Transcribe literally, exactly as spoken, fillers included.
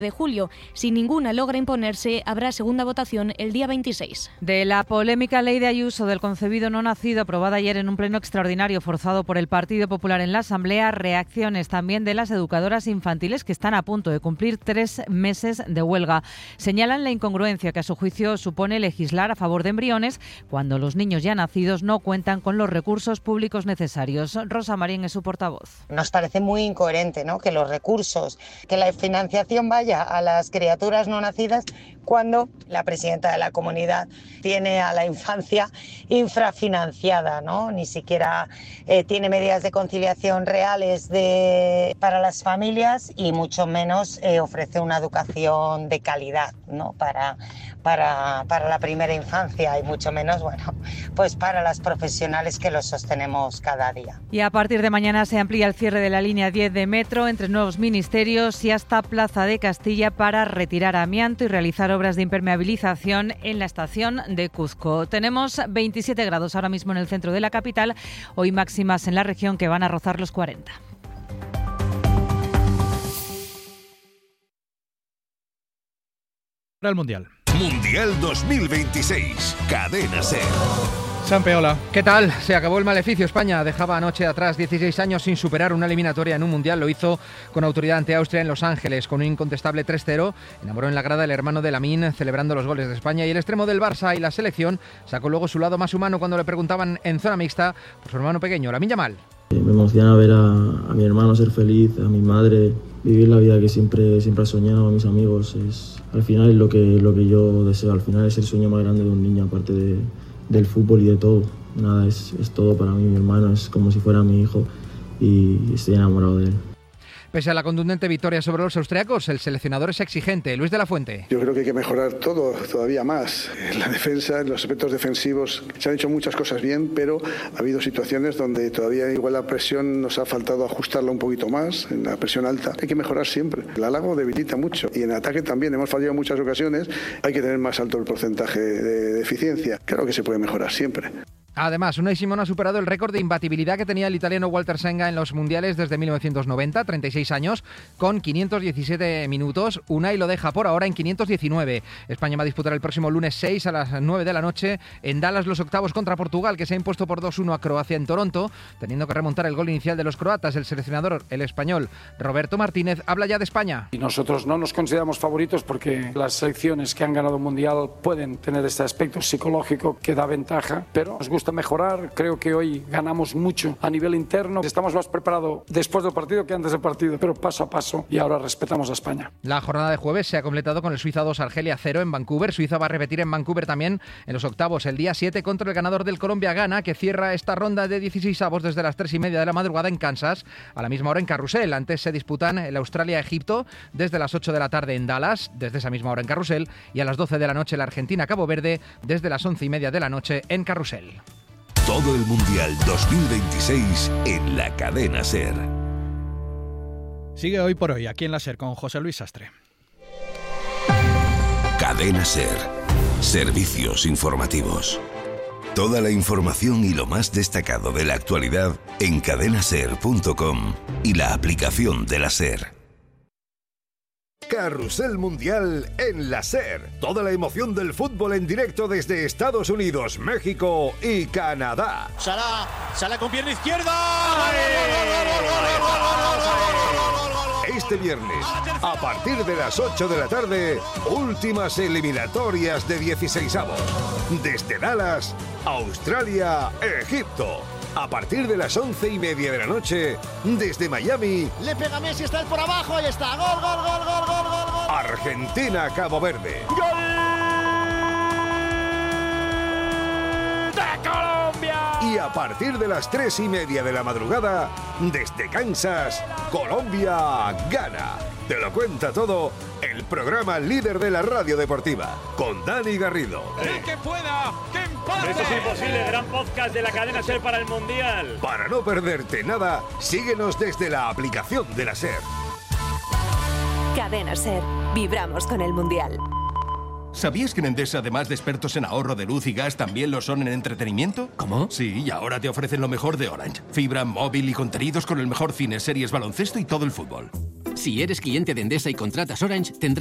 de julio. Si ninguna logra imponerse, habrá segunda votación el día veintiséis. De la polémica ley de Ayuso del concebido no nacido, aprobada ayer en un pleno extraordinario forzado por el Partido Popular en la Asamblea, reacciones también de las educadoras infantiles que están a punto de cumplir tres meses de huelga. Señalan la incongruencia que a su juicio supone legislar a favor de embriones cuando los niños ya nacidos no cuentan con los recursos públicos necesarios. Rosa Marín es su portavoz. Nos parece muy incoherente, ¿no?, que los recursos, que la financiación vaya a las criaturas no nacidas cuando la presidenta de la comunidad tiene a la infancia infrafinanciada, ¿no? Ni siquiera eh, tiene medidas de conciliación reales de, para las familias y mucho menos eh, ofrece una educación de calidad, ¿no?, para, para, para la primera infancia y mucho menos, bueno, pues para las profesionales que lo sostenemos cada día. Y a partir de mañana se amplía el cierre de la línea diez de metro entre nuevos ministerios y hasta Plaza de Castilla para retirar amianto y realizar obras de impermeabilización en la estación de Cuzco. Tenemos veintisiete grados ahora mismo en el centro de la capital, hoy máximas en la región que van a rozar los cuarenta. Para el Mundial. Mundial dos mil veintiséis. Cadena SER. Sampe, hola. ¿Qué tal? Se acabó el maleficio. España dejaba anoche atrás dieciséis años sin superar una eliminatoria en un Mundial. Lo hizo con autoridad ante Austria en Los Ángeles, con un incontestable tres cero. Enamoró en la grada el hermano de Lamine, celebrando los goles de España. Y el extremo del Barça y la selección sacó luego su lado más humano cuando le preguntaban en zona mixta por su hermano pequeño, Lamine Yamal. Me emociona ver a, a mi hermano ser feliz, a mi madre vivir la vida que siempre, siempre he soñado, a mis amigos. Es, al final es lo que, lo que yo deseo. Al final es el sueño más grande de un niño, aparte de... del fútbol y de todo. Nada, es, es todo para mí. Mi hermano es como si fuera mi hijo y estoy enamorado de él. Pese a la contundente victoria sobre los austriacos, el seleccionador es exigente. Luis de la Fuente. Yo creo que hay que mejorar todo, todavía más. En la defensa, en los aspectos defensivos, se han hecho muchas cosas bien, pero ha habido situaciones donde todavía igual la presión nos ha faltado ajustarla un poquito más, en la presión alta. Hay que mejorar siempre. El halago debilita mucho y en ataque también hemos fallado en muchas ocasiones. Hay que tener más alto el porcentaje de, de eficiencia. Claro que se puede mejorar siempre. Además, Unai Simón ha superado el récord de imbatibilidad que tenía el italiano Walter Senga en los mundiales desde mil novecientos noventa, treinta y seis años, con quinientos diecisiete minutos. Unai lo deja por ahora en quinientos diecinueve. España va a disputar el próximo lunes seis a las nueve de la noche en Dallas los octavos contra Portugal, que se ha impuesto por dos uno a Croacia en Toronto, teniendo que remontar el gol inicial de los croatas. El seleccionador, el español Roberto Martínez, habla ya de España. Y nosotros no nos consideramos favoritos porque las selecciones que han ganado un mundial pueden tener este aspecto psicológico que da ventaja, pero nos gusta mejorar. Creo que hoy ganamos mucho a nivel interno. Estamos más preparados después del partido que antes del partido, pero paso a paso, y ahora respetamos a España. La jornada de jueves se ha completado con el Suiza dos, Argelia cero en Vancouver. Suiza va a repetir en Vancouver también en los octavos el día siete contra el ganador del Colombia-Ghana, que cierra esta ronda de dieciséis avos desde las tres y media de la madrugada en Kansas, a la misma hora en Carrusel. Antes se disputan el Australia-Egipto desde las ocho de la tarde en Dallas, desde esa misma hora en Carrusel, y a las doce de la noche la Argentina-Cabo Verde desde las once y media de la noche en Carrusel. Todo el Mundial dos mil veintiséis en la Cadena SER. Sigue Hoy por Hoy, aquí en la SER, con José Luis Sastre. Cadena SER. Servicios informativos. Toda la información y lo más destacado de la actualidad en cadena ser punto com y la aplicación de la SER. Carrusel Mundial en la SER. Toda la emoción del fútbol en directo desde Estados Unidos, México y Canadá. Salah, Salah con pierna izquierda. Este viernes, a partir de las ocho de la tarde, últimas eliminatorias de dieciseisavos. Desde Dallas, Australia, Egipto. A partir de las once y media de la noche, desde Miami. Le pega Messi, está él por abajo, ahí está. Gol, gol, gol, gol, gol, gol, gol. Argentina, Cabo Verde. ¡Gol de Colombia! Y a partir de las tres y media de la madrugada, desde Kansas, Colombia, Ghana. Te lo cuenta todo el programa líder de la radio deportiva, con Dani Garrido. ¡El que pueda! ¡Que empate! Eso es imposible, gran podcast de la cadena SER para el Mundial. Para no perderte nada, síguenos desde la aplicación de la SER. Cadena SER. Vibramos con el Mundial. ¿Sabías que en Endesa, además de expertos en ahorro de luz y gas, también lo son en entretenimiento? ¿Cómo? Sí, y ahora te ofrecen lo mejor de Orange. Fibra, móvil y contenidos con el mejor cine, series, baloncesto y todo el fútbol. Si eres cliente de Endesa y contratas Orange, tendrás